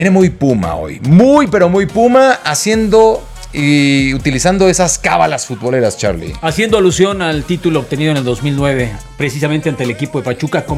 Viene muy Puma hoy. Muy, pero muy Puma, haciendo y utilizando esas cábalas futboleras, Charlie. Haciendo alusión al título obtenido en el 2009, precisamente ante el equipo de Pachuca.